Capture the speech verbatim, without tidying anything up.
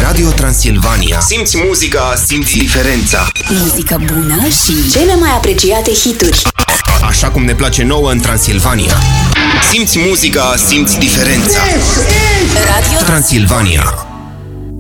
Radio Transilvania. Simți muzica, simți diferența. Muzică bună și cele mai apreciate hituri. Așa cum ne place nouă în Transilvania. Simți muzica, simți diferența. Radio Transilvania.